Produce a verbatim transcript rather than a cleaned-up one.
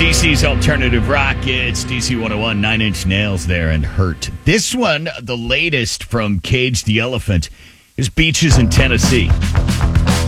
D C's Alternative Rock. It's D C one oh one, Nine Inch Nails there and Hurt. This one, the latest from Cage the Elephant, is Beaches in Tennessee.